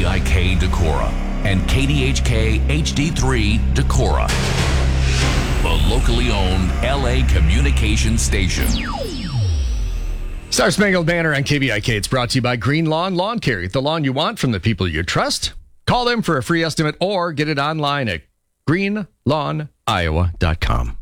KBIK Decorah and KDHK HD3 Decorah, the locally owned LA communication station. Star Spangled Banner on KBIK. It's brought to you by Green Lawn Lawn Care. The lawn you want from the people you trust. Call them for a free estimate or get it online at greenlawniowa.com.